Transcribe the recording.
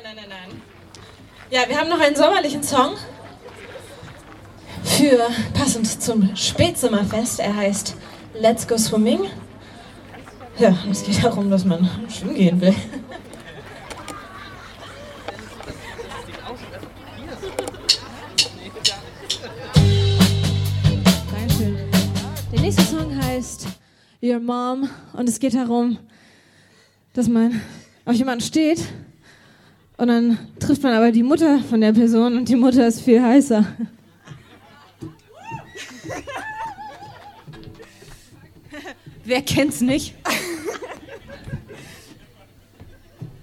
nein. Ja, wir haben noch einen sommerlichen Song passend zum Spätsommerfest. Er heißt Let's Go Swimming. Ja, es geht darum, dass man schwimmen gehen will. Dankeschön. Der nächste Song heißt Your Mom und es geht darum, dass man auf jemanden steht und dann trifft man aber die Mutter von der Person und die Mutter ist viel heißer. Wer kennt's nicht?